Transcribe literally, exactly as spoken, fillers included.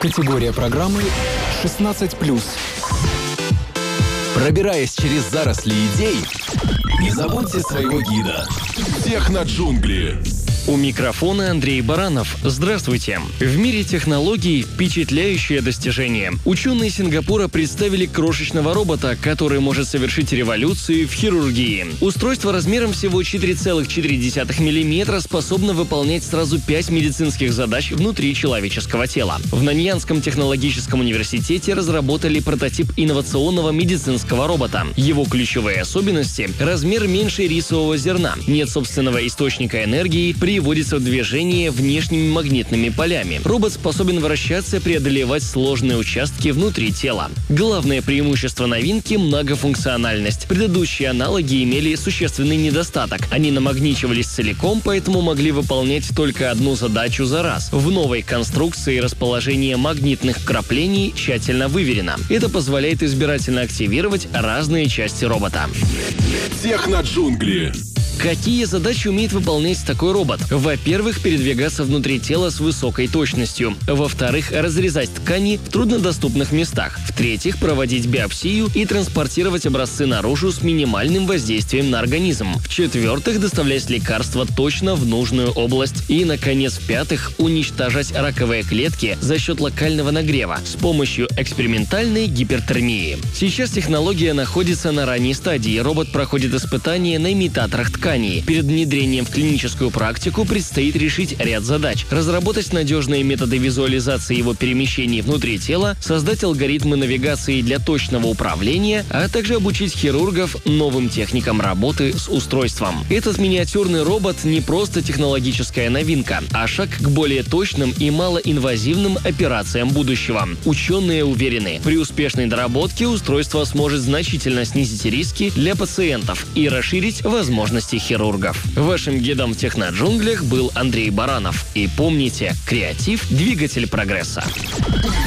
Категория программы шестнадцать плюс. Пробираясь через заросли идей, не забудьте своего гида. Техноджунгли. У микрофона Андрей Баранов. Здравствуйте. В мире технологий впечатляющее достижение. Ученые Сингапура представили крошечного робота, который может совершить революцию в хирургии. Устройство размером всего четыре целых четыре десятых миллиметра способно выполнять сразу пять медицинских задач внутри человеческого тела. В Наньянском технологическом университете разработали прототип инновационного медицинского робота. Его ключевые особенности – размер меньше рисового зерна, нет собственного источника энергии, приводится в движение внешними магнитными полями. Робот способен вращаться, преодолевать сложные участки внутри тела. Главное преимущество новинки – многофункциональность. Предыдущие аналоги имели существенный недостаток. Они намагничивались целиком, поэтому могли выполнять только одну задачу за раз. В новой конструкции расположение магнитных вкраплений тщательно выверено. Это позволяет избирательно активировать разные части робота. Техноджунгли. Какие задачи умеет выполнять такой робот? Во-первых, передвигаться внутри тела с высокой точностью. Во-вторых, разрезать ткани в труднодоступных местах. В-третьих, проводить биопсию и транспортировать образцы наружу с минимальным воздействием на организм. В-четвертых, доставлять лекарства точно в нужную область. И, наконец, в-пятых, уничтожать раковые клетки за счет локального нагрева с помощью экспериментальной гипертермии. Сейчас технология находится на ранней стадии. Робот проходит испытания на имитаторах тканей. Перед внедрением в клиническую практику предстоит решить ряд задач. Разработать надежные методы визуализации его перемещений внутри тела, создать алгоритмы навигации для точного управления, а также обучить хирургов новым техникам работы с устройством. Этот миниатюрный робот не просто технологическая новинка, а шаг к более точным и малоинвазивным операциям будущего. Ученые уверены, при успешной доработке устройство сможет значительно снизить риски для пациентов и расширить возможности хирургов. Вашим гидом в техноджунглях был Андрей Баранов. И помните, креатив – двигатель прогресса.